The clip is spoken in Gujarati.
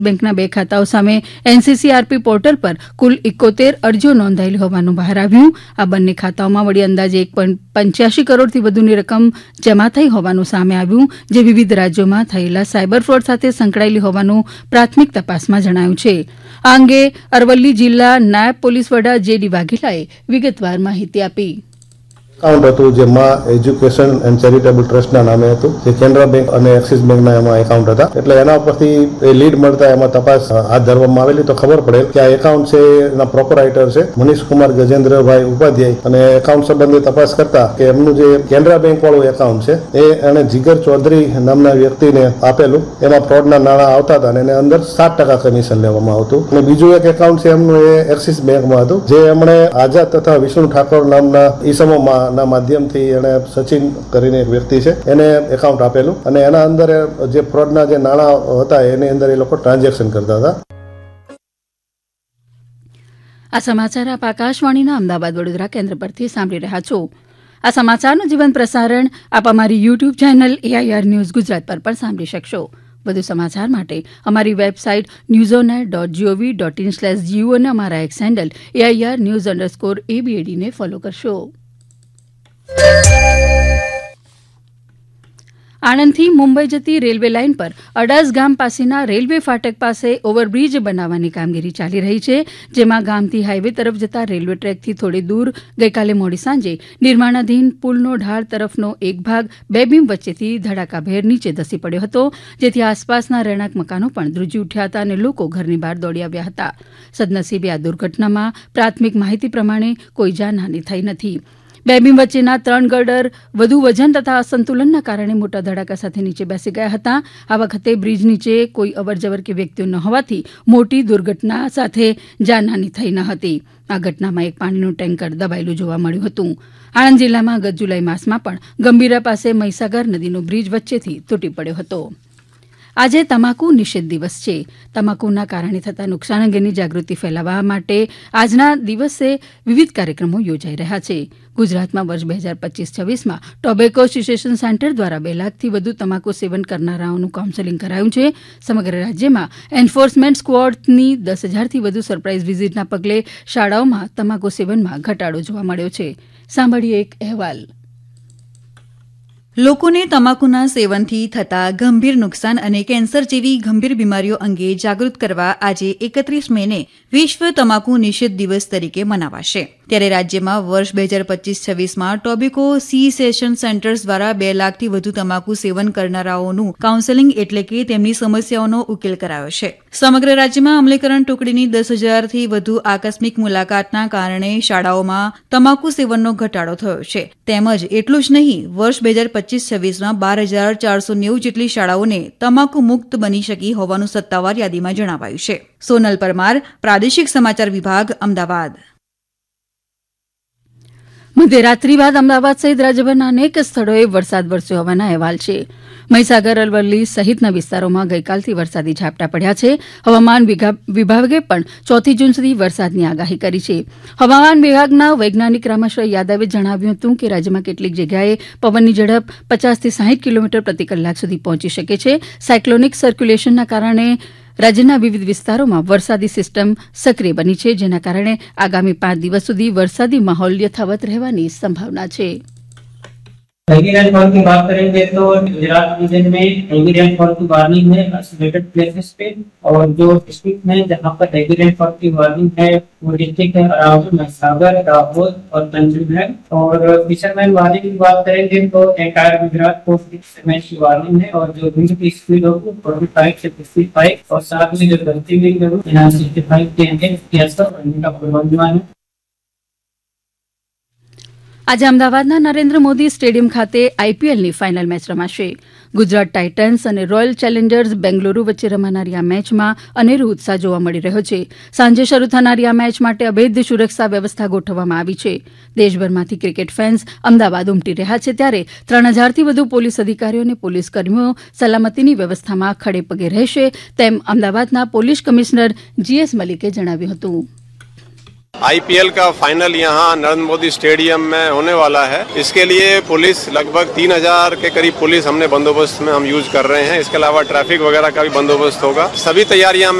બેંકના 2 ખાતાઓ સામે એનસીસીઆરપી પોર્ટલ પર કુલ 71 અરજીઓ નોંધાયેલી હોવાનું બહાર આવ્યું. આ બંને ખાતાઓમાં વડી અંદાજે 1.85 કરોડથી વધુની રકમ જમા થઈ હોવાનું સામે આવ્યું, જે વિવિધ રાજ્યોમાં થયેલા સાયબર ફ્રોડ સાથે સંકળાયેલી હોવાનું પ્રાથમિક તપાસમાં જણાયું છે. આ અંગે અરવલ્લી જિલ્લા નાયબ પોલીસ વડા જે.ડી. વાઘેલાએ વિગતવાર માહિતી આપી. એકાઉન્ટ હતું જેમાં એજ્યુકેશન એન્ડ ચેરિટેબલ ટ્રસ્ટના નામે હતું, જે કેનરા બેંક અને એક્સિસ બેંકના એમાં એકાઉન્ટ હતા. એટલે એના પરથી એ લીડ મળતા એમાં તપાસ હાથ ધરવામાં આવેલી તો ખબર પડે કે આ એકાઉન્ટ છે એના પ્રોપરાઇટર છે મનીષકુમાર ગજેન્દ્રભાઈ ઉપાધ્યાય, અને એકાઉન્ટ સંબંધી તપાસ કરતા કે એમનું જે કેનરા બેંક વાળું એકાઉન્ટ છે એ એને જીગર ચૌધરી નામના વ્યક્તિને આપેલું, એમાં ફ્રોડના નાણાં આવતા હતા અને એને અંદર 7% કમિશન લેવામાં આવતું. અને બીજું એક એકાઉન્ટ છે એમનું એ એક્સિસ બેંકમાં હતું, જે એમણે આઝાદ તથા વિષ્ણુ ઠાકોર નામના ઈસમોમાં ના માધ્યમથી એને સચિન કરીને એક વ્યક્તિ છે એને એકાઉન્ટ આપેલું, અને એના અંદર જે ફ્રોડના જે નાણાં હતા એની અંદર એ લોકો ટ્રાન્ઝેક્શન કરતા હતા. આ સમાચાર આપ આકાશવાણીના અમદાવાદ વડોદરા કેન્દ્ર પરથી સાંભળી રહ્યા છો. આ સમાચારનું જીવંત પ્રસારણ આપ અમારી YouTube channel AIR news Gujarat પર પણ સાંભળી શકશો. વધુ સમાચાર માટે અમારી વેબસાઇટ newsonet.gov.in/gu અને અમારા એક્સ હેન્ડલ AIR_news_ABAD ને ફોલો કરશો. આણંદથી મુંબઈ જતી રેલવે લાઇન પર અડાસ ગામ પાસેના રેલવે ફાટક પાસે ઓવરબ્રિજ બનાવવાની કામગીરી ચાલી રહી છે, જેમાં ગામથી હાઇવે તરફ જતા રેલવે ટ્રેકથી થોડી દૂર ગઈકાલે મોડી સાંજે નિર્માણાધીન પુલનો ઢાળ તરફનો એક ભાગ 2 બીમ વચ્ચેથી ધડાકાભેર નીચે ધસી પડ્યો હતો, જેથી આસપાસના રહેણાંક મકાનો પણ ધ્રુજી ઉઠ્યા હતા અને લોકો ઘરની બહાર દોડી આવ્યા હતા. સદનસીબે આ દુર્ઘટનામાં પ્રાથમિક માહિતી પ્રમાણે કોઈ જાનહાની થઈ નથી. 2 બીમ વચ્ચેના 3 ગર્ડર વધુ વજન તથા અસંતુલનના કારણે મોટા ધડાકા સાથે નીચે બેસી ગયા હતા. આ વખતે બ્રિજ નીચે કોઈ અવરજવર કે વ્યક્તિઓ ન હોવાથી મોટી દુર્ઘટના સાથે જાનહાની થઈ ન હતી. આ ઘટનામાં એક પાણીનું ટેન્કર દબાયેલું જોવા મળ્યું હતું. આણંદ જિલ્લામાં ગત જુલાઈ માસમાં પણ ગંભીરા પાસે મહીસાગર નદીનો બ્રિજ વચ્ચેથી તૂટી પડ્યો હતો. આજે તમાકુ નિષેધ દિવસ છે. તમાકુના કારણે થતા નુકસાન અંગેની જાગૃતિ ફેલાવવા માટે આજના દિવસે વિવિધ કાર્યક્રમો યોજાઈ રહ્યા છે. ગુજરાતમાં વર્ષ 2025-26માં ટોબેકો એસોસિએશન સેન્ટર દ્વારા 2 લાખથી વધુ તમાકુ સેવન કરનારાઓનું કાઉન્સેલિંગ કરાયું છે. સમગ્ર રાજ્યમાં એન્ફોર્સમેન્ટ સ્ક્વોડની 10,000થી વધુ સરપ્રાઇઝ વિઝિટના પગલે શાળાઓમાં તમાકુ સેવનમાં ઘટાડો જોવા મળ્યો છે. સાંભળીએ એક અહેવાલ. લોકોને તમાકુના સેવનથી થતા ગંભીર નુકસાન અને કેન્સર જેવી ગંભીર બીમારીઓ અંગે જાગૃત કરવા આજે 31 મેને વિશ્વ તમાકુ નિષેધ દિવસ તરીકે મનાવાશે. ત્યારે રાજ્યમાં વર્ષ 2025-26માં ટોબેકો સેશન સેન્ટર્સ દ્વારા 2 લાખથી વધુ તમાકુ સેવન કરનારાઓનું કાઉન્સેલિંગ એટલે કે તેમની સમસ્યાઓનો ઉકેલ કરાયો છે. સમગ્ર રાજ્યમાં અમલીકરણ ટુકડીની 10,000થી વધુ આકસ્મિક મુલાકાતના કારણે શાળાઓમાં તમાકુ સેવનનો ઘટાડો થયો છે. તેમજ એટલું જ નહીં, વર્ષ 2025-26માં 12,490 જેટલી શાળાઓને તમાકુ મુક્ત બની શકી હોવાનું સત્તાવાર યાદીમાં જણાવાયું છે. સોનલ પરમાર, પ્રાદેશિક સમાચાર વિભાગ, અમદાવાદ. મધ્યરાત્રિ બાદ અમદાવાદ સહિત રાજ્યભરના અનેક સ્થળોએ વરસાદ વરસ્યો હોવાના અહેવાલ છે. મહીસાગર, અરવલ્લી સહિતના વિસ્તારોમાં ગઈકાલથી વરસાદી ઝાપટા પડ્યા છે. હવામાન વિભાગે પણ 4 જૂન સુધી વરસાદની આગાહી કરી છે. હવામાન વિભાગના વૈજ્ઞાનિક રામેશ્વર યાદવે જણાવ્યું હતું કે રાજ્યમાં કેટલીક જગ્યાએ પવનની ઝડપ 50થી 60 કિલોમીટર પ્રતિ કલાક સુધી પહોંચી શકે છે. સાયક્લોનિક સર્ક્યુલેશનના કારણે રાજ્યના વિવિધ વિસ્તારોમાં વરસાદી સિસ્ટમ સક્રિય બની છે, જેના કારણે આગામી 5 દિવસ સુધી વરસાદી માહોલ યથાવત રહેવાની સંભાવના છે. हेवी रेनफॉल की बात करेंगे तो गुजरात रीजन में हेवी रेनफॉल की वार्निंग है आइसोलेटेड प्लेसेस पे, और जो डिस्ट्रिक्ट में जहां पर हेवी रेनफॉल की वार्निंग है वो डिस्ट्रिक्ट है अराउंड महीसागर, दाहोद और तंजौर है. और फिशरमैन वार्निंग की बात करेंगे तो एंटायर गुजरात को फिशरमैन की वार्निंग है, और जो विंड की स्पीड होगी 45 से 55, और साथ में जो गलती विंड होगी यहाँ 65 के अगेंस्ट की असर होने का पूर्वानुमान है. આજે અમદાવાદના નરેન્દ્ર મોદી સ્ટેડિયમ ખાતે આઈપીએલની ફાઇનલ મેચ રમાશે. ગુજરાત ટાઇટન્સ અને રોયલ ચેલેન્જર્સ બેંગલુરુ વચ્ચે રમાનારી આ મેચમાં અનેરો ઉત્સાહ જોવા મળી રહ્યો છે. સાંજે શરૂ થનારી આ મેચ માટે અભેદ્ય સુરક્ષા વ્યવસ્થા ગોઠવવામાં આવી છે. દેશભરમાંથી ક્રિકેટ ફેન્સ અમદાવાદ ઉમટી રહ્યા છે, ત્યારે 3,000થી વધુ પોલીસ અધિકારીઓ અને પોલીસ કર્મીઓ સલામતીની વ્યવસ્થામાં ખડે પગે રહેશે, તેમ અમદાવાદના પોલીસ કમિશનર GS મલિકે જણાવ્યું હતું. आईपीएल का फाइनल यहाँ नरेंद्र मोदी स्टेडियम में होने वाला है। इसके लिए पुलिस लगभग 3000 के करीब पुलिस हमने बंदोबस्त में हम यूज कर रहे हैं। इसके अलावा ट्रैफिक वगैरह का भी बंदोबस्त होगा। सभी तैयारियां